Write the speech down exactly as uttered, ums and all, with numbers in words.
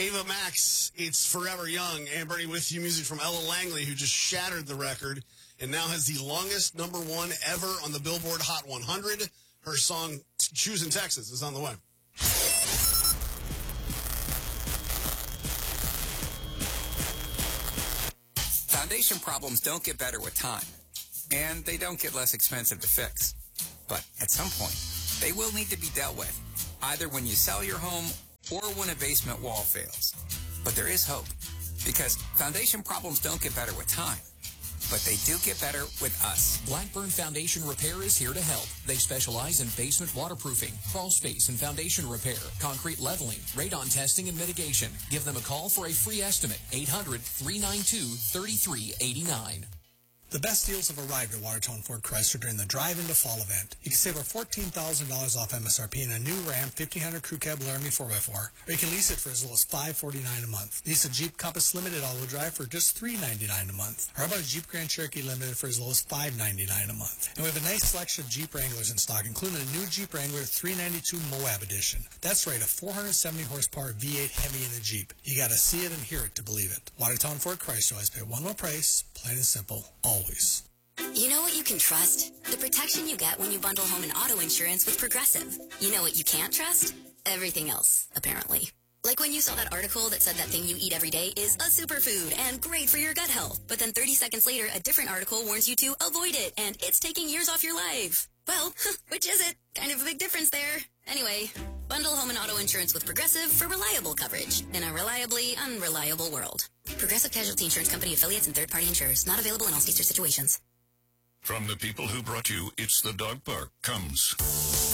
Ava Max, It's Forever Young. And Bernie, with you, music from Ella Langley, who just shattered the record and now has the longest number one ever on the Billboard Hot one hundred. Her song, Choosing Texas, is on the way. Foundation problems don't get better with time, and they don't get less expensive to fix. But at some point, they will need to be dealt with, either when you sell your home or when a basement wall fails. But there is hope, because foundation problems don't get better with time, but they do get better with us. Blackburn Foundation Repair is here to help. They specialize in basement waterproofing, crawl space and foundation repair, concrete leveling, radon testing and mitigation. Give them a call for a free estimate, eight hundred, three nine two, three three eight nine. The best deals have arrived at Watertown Ford Chrysler during the Drive into Fall event. You can save over fourteen thousand dollars off M S R P in a new Ram fifteen hundred Crew Cab Laramie four by four, or you can lease it for as low as five hundred forty-nine dollars a month. Lease a Jeep Compass Limited all-wheel drive for just three hundred ninety-nine dollars a month. Or how about a Jeep Grand Cherokee Limited for as low as five hundred ninety-nine dollars a month. And we have a nice selection of Jeep Wranglers in stock, including a new Jeep Wrangler three ninety-two Moab Edition. That's right, a four hundred seventy horsepower V eight Hemi in a Jeep. You gotta see it and hear it to believe it. Watertown Ford Chrysler always pay one low price, plain and simple, always. You know what you can trust? The protection you get when you bundle home and auto insurance with Progressive. You know what you can't trust? Everything else, apparently. Like when you saw that article that said that thing you eat every day is a superfood and great for your gut health. But then thirty seconds later, a different article warns you to avoid it and it's taking years off your life. Well, which is it? Kind of a big difference there. Anyway, bundle home and auto insurance with Progressive for reliable coverage in a reliably unreliable world. Progressive Casualty Insurance Company affiliates and third-party insurers. Not available in all states or situations. From the people who brought you It's the Dog Park comes